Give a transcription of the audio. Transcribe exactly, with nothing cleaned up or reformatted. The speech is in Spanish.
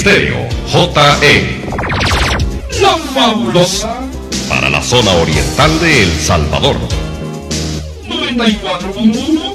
Estéreo J E. La fabulosa para la zona oriental de El Salvador. noventa y cuatro punto uno